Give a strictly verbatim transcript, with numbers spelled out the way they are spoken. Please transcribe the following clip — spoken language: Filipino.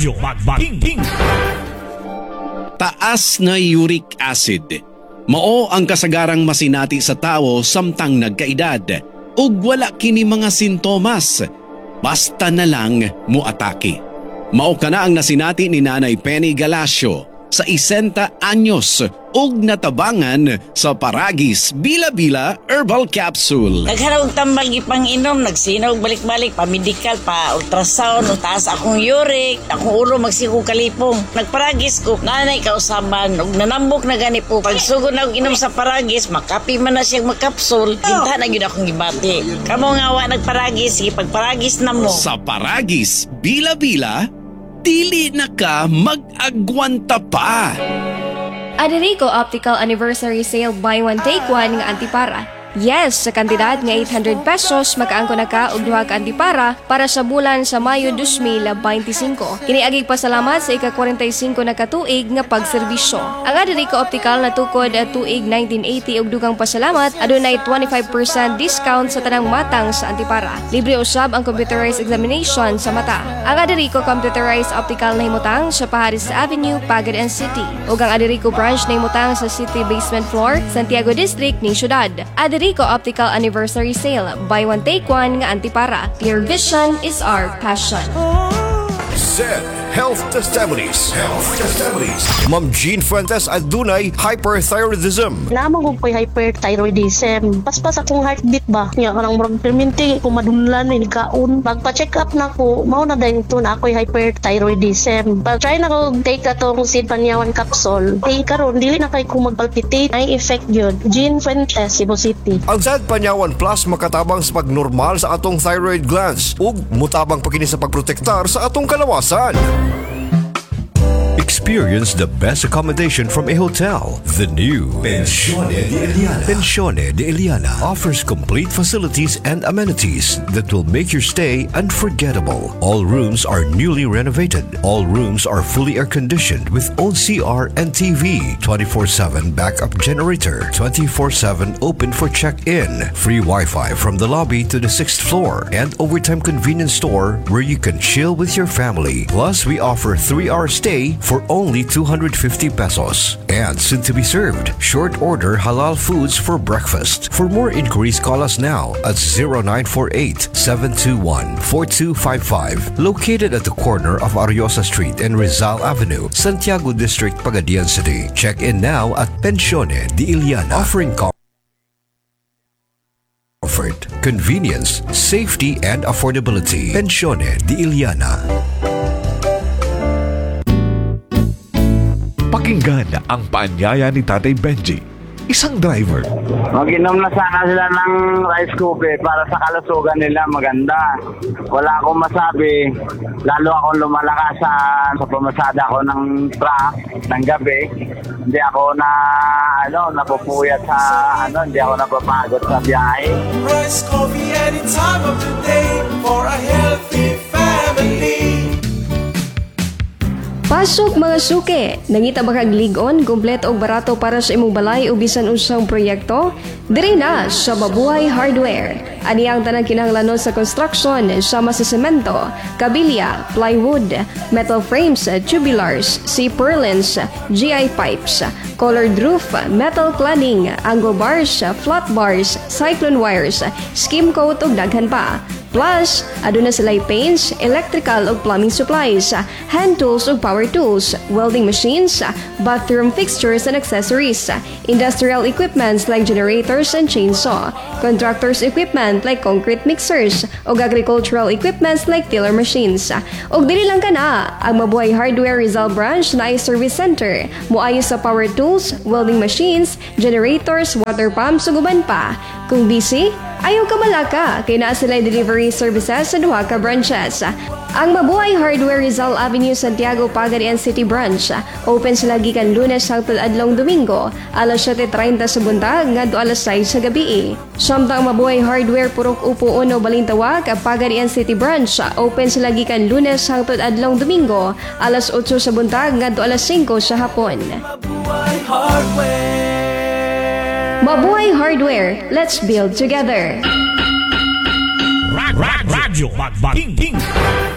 Radyo Magbaking. Taas na uric acid. Mao ang kasagarang masinati sa tao samtang nagkaedad ug wala kini mga sintomas. Basta na lang muatake. Mao kana ang nasinati ni Nanay Penny Galasio sa isenta anyos ug natabangan sa Paragis Bila-Bila Herbal Capsule. Nagharap tambal ipang inom, nagsinaw balik-balik, pa-medical, pa-ultrasound, taas akong uric, akong ulo magsiku kalipong. Nagparagis ko, nanay kausaban, ug nanambok na gani po. Pagsugod na inom sa Paragis, makapi man na siyang makapsul, hinta na yun akong gibati. Kamo nga wa nagparagis, sige pagparagis na mo. Sa Paragis Bila-Bila, dili na ka mag-agwanta pa. Aderico Optical Anniversary Sale Buy One Take One nga antipara. Yes, sa kantidad nga eight hundred pesos makaangko na ka og duha ka antipara para sa bulan sa Mayo two thousand twenty-five. Kini agig pasalamat sa ika-forty-five na katuig nga pagserbisyo. Ang Aderico Optical natukod at tuig nineteen eighty og dugang pasalamat adunay twenty-five percent discount sa tanang matang sa antipara. Libre usab ang computerized examination sa mata. Ang Aderico Computerized Optical na himutang sa Paharis Avenue, Pagadan City. Ug ang Aderico branch na himutang sa City Basement Floor, Santiago District ning syudad. Aderico Rico Optical Anniversary Sale. Buy one, take one nga antipara. Clear vision is our passion. Z Health Testimonies. Health Testimonies. Ma'am Jean Fuentes adunay hyperthyroidism. Lamang ko ko'y hyperthyroidism. Paspas akong heartbeat ba? Nga kanang murag perminti ko madunlan ni kaon. Pagpa-check up na ko, mao na dahil ito na ako'y hyperthyroidism. Pag try na ko take atong Sid Panyawan capsule. Di karon dili na kay ko magpalpitate. May effect yun. Jean Fuentes, Cebu City. Ang Z Panyawan Plus makatabang sa pagnormal sa atong thyroid glands ug mutabang pa kini sa pagprotektar sa atong kalawasan. Experience the best accommodation from a hotel. The new Pensione de Eliana. Pensione de Eliana offers complete facilities and amenities that will make your stay unforgettable. All rooms are newly renovated. All rooms are fully air-conditioned with own C R and T V, twenty-four seven backup generator, twenty-four seven open for check-in, free Wi-Fi from the lobby to the sixth floor, and overtime convenience store where you can chill with your family. Plus, we offer three-hour stay for only two hundred fifty pesos. And soon to be served, short order halal foods for breakfast. For more inquiries, call us now at zero nine four eight, seven two one, four two five five. Located at the corner of Ariosa Street and Rizal Avenue, Santiago District, Pagadian City. Check in now at Pensione de Eliana, offering comfort, convenience, safety, and affordability. Pensione de Eliana. Pakinggan ang paanyaya ni Tatay Benji, isang driver. Mag-inom na sana sila ng rice coffee para sa kalusugan nila maganda. Wala akong masabi, lalo akong lumalakas sa, sa pamasada ko ng truck ng gabi. Hindi ako na ano napupuyat sa ano, hindi ako napapagod sa biyahe. Rice coffee any time of the day for a healthy family. Pasok mga suke! Nangita ba kag ligon, kumpleto og barato para sa imong balay o bisan unsang proyekto? Diri na sa Mabuhay Hardware. Ani ang tanang kinahanglanon sa construction sama sa semento, kabilya, plywood, metal frames, tubulars, C-purlins, G I pipes, colored roof, metal cladding, angle bars, flat bars, cyclone wires, skim coat ug daghan pa. Plus, aduna sila'y paints, electrical ug plumbing supplies, hand tools ug power tools, welding machines, bathroom fixtures and accessories, industrial equipments like generators and chainsaw, contractors equipment like concrete mixers, ug agricultural equipments like tiller machines. Ug dili lang kana, ang Mabuhay Hardware Rizal Branch na ay service center, moayo sa power tools, welding machines, generators, water pumps ug uban pa. Kung busy, ayaw ka malaka, kay naa sila'y delivery services sa duha ka branches. Ang Mabuhay Hardware Rizal Avenue, Santiago, Pagadian City Branch. Open sila gikan Lunes hangtod adlong Domingo, alas siyete treinta sa buntag ngadto alas sais sa gabi. Samtang Mabuhay Hardware Purok Upo Uno Balintawak, Pagadian City Branch. Open sila gikan Lunes hangtod adlong Domingo, alas otso sa buntag ngadto alas singko sa hapon. Mabuhay Hardware. Mabuhay Hardware, let's build together. Radyo Magbaking.